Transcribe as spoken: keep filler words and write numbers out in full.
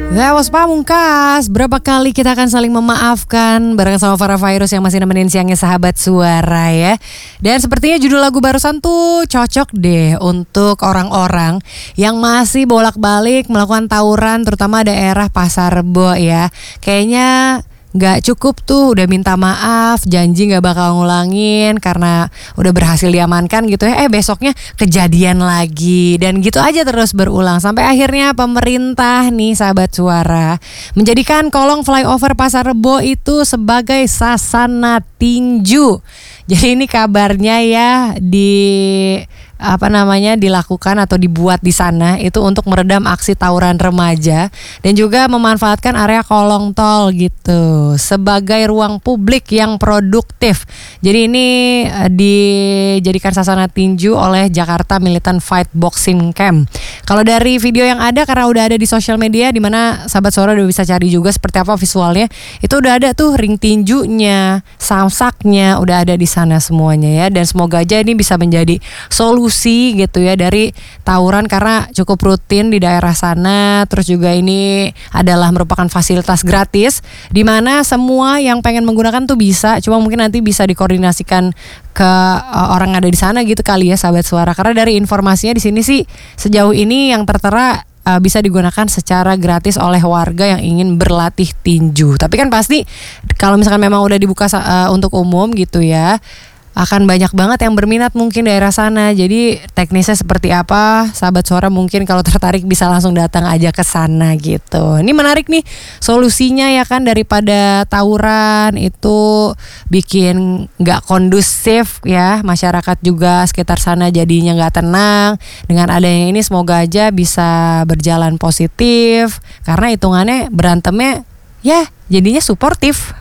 That was Pamungkas. Berapa kali kita akan saling memaafkan bareng sama Farah Virus yang masih nemenin siangnya sahabat suara ya. Dan sepertinya judul lagu barusan tuh cocok deh untuk orang-orang yang masih bolak-balik melakukan tawuran, terutama daerah Pasar Rebo ya. Kayaknya gak cukup tuh udah minta maaf, janji gak bakal ngulangin karena udah berhasil diamankan gitu ya. Eh besoknya kejadian lagi dan gitu aja terus berulang. Sampai akhirnya pemerintah nih sahabat suara menjadikan kolong flyover Pasar Rebo itu sebagai sasana tinju. Jadi ini kabarnya ya di apa namanya dilakukan atau dibuat di sana itu untuk meredam aksi tawuran remaja dan juga memanfaatkan area kolong tol gitu sebagai ruang publik yang produktif. Jadi ini uh, dijadikan sasana tinju oleh Jakarta Militant Fight Boxing Camp. Kalau dari video yang ada, karena udah ada di sosial media di mana sahabat suara udah bisa cari juga seperti apa visualnya, itu udah ada tuh ring tinjunya, samsaknya udah ada di sana semuanya ya. Dan semoga aja ini bisa menjadi solusi gitu ya dari tawuran karena cukup rutin di daerah sana. Terus juga ini adalah merupakan fasilitas gratis di mana semua yang pengen menggunakan tuh bisa, cuma mungkin nanti bisa dikoordinasikan ke uh, orang ada di sana gitu kali ya sahabat suara. Karena dari informasinya di sini sih sejauh ini yang tertera uh, bisa digunakan secara gratis oleh warga yang ingin berlatih tinju. Tapi kan pasti kalau misalkan memang udah dibuka uh, untuk umum gitu ya, akan banyak banget yang berminat mungkin daerah sana. Jadi teknisnya seperti apa, sahabat suara mungkin kalau tertarik bisa langsung datang aja ke sana gitu. Ini menarik nih solusinya ya kan, daripada tawuran itu bikin nggak kondusif ya, masyarakat juga sekitar sana jadinya nggak tenang. Dengan adanya ini semoga aja bisa berjalan positif karena hitungannya berantemnya ya jadinya suportif.